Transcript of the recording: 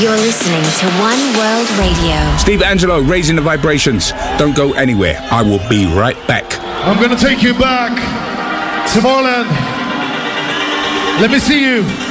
You're listening to One World Radio. Steve Angelo, raising the vibrations. Don't go anywhere. I will be right back. I'm going to take you back to Tomorrowland. Let me see you.